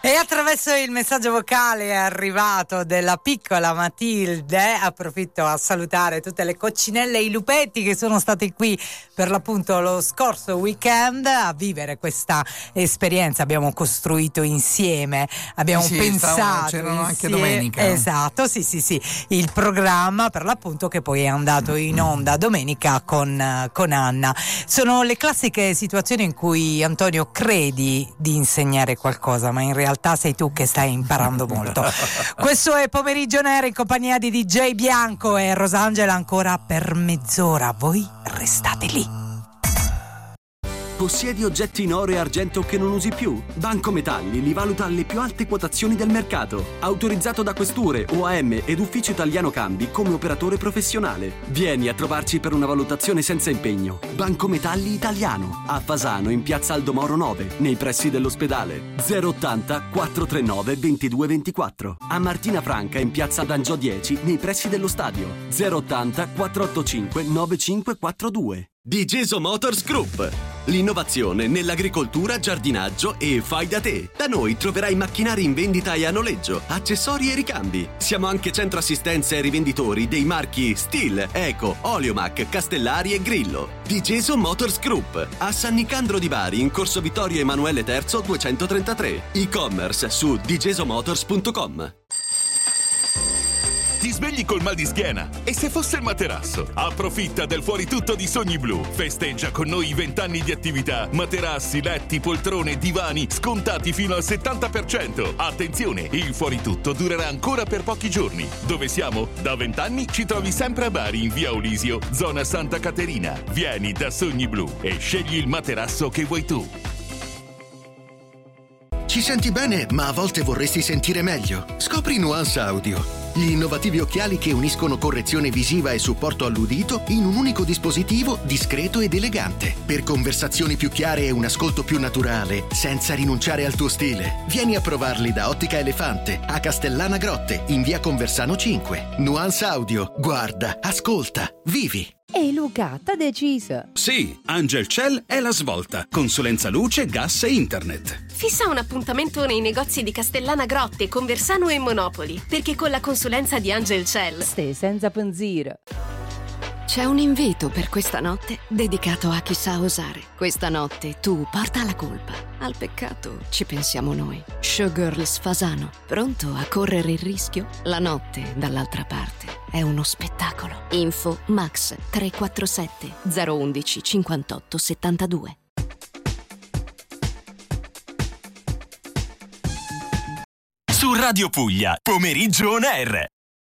E attraverso il messaggio vocale è arrivato della piccola Matilde, approfitto a salutare tutte le coccinelle e i lupetti che sono stati qui per l'appunto lo scorso weekend a vivere questa esperienza. Abbiamo costruito insieme, abbiamo pensato c'erano anche insieme, domenica. esatto, sì, il programma per l'appunto che poi è andato in onda domenica con Anna. Sono le classiche situazioni in cui, Antonio, credi di insegnare qualcosa, ma in realtà sei tu che stai imparando molto. Questo è Pomeriggio Nero in compagnia di DJ Bianco e Rosangela ancora per mezz'ora. Voi restate lì. Possiedi oggetti in oro e argento che non usi più? Banco Metalli li valuta alle più alte quotazioni del mercato. Autorizzato da questure, OAM ed Ufficio Italiano Cambi come operatore professionale. Vieni a trovarci per una valutazione senza impegno. Banco Metalli Italiano. A Fasano in piazza Aldomoro 9, nei pressi dell'ospedale. 080 439 2224. A Martina Franca in piazza D'Angiò 10, nei pressi dello stadio. 080 485 9542. Digeso Motors Group. L'innovazione nell'agricoltura, giardinaggio e fai da te. Da noi troverai macchinari in vendita e a noleggio, accessori e ricambi. Siamo anche centro assistenza e rivenditori dei marchi Stihl, Eco, Oleomac, Castellari e Grillo. Digeso Motors Group. A San Nicandro di Bari in corso Vittorio Emanuele III 233. E-commerce su digesomotors.com. Ti svegli col mal di schiena? E se fosse il materasso? Approfitta del fuori tutto di Sogni Blu. Festeggia con noi i 20 anni di attività. Materassi, letti, poltrone, divani scontati fino al 70%. Attenzione, il fuori tutto durerà ancora per pochi giorni. Dove siamo? Da 20 anni ci trovi sempre a Bari in via Olisio, zona Santa Caterina. Vieni da Sogni Blu e scegli il materasso che vuoi tu. Ci senti bene, ma a volte vorresti sentire meglio? Scopri Nuance Audio. Gli innovativi occhiali che uniscono correzione visiva e supporto all'udito in un unico dispositivo discreto ed elegante. Per conversazioni più chiare e un ascolto più naturale, senza rinunciare al tuo stile. Vieni a provarli da Ottica Elefante, a Castellana Grotte, in via Conversano 5. Nuance Audio. Guarda, ascolta, vivi. E Luca, t'ha deciso? Sì, Angel Cell è la svolta. Consulenza luce, gas e internet. Fissa un appuntamento nei negozi di Castellana Grotte, Conversano e Monopoli, perché con la consulenza di Angel Cell Stai senza pensiero. C'è un invito per questa notte dedicato a chi sa osare. Questa notte tu porta la colpa. Al peccato ci pensiamo noi. Showgirls Fasano, pronto a correre il rischio? La notte, dall'altra parte, è uno spettacolo. Info Max 347 011 58 72. Su Radio Puglia, Pomeriggio On Air.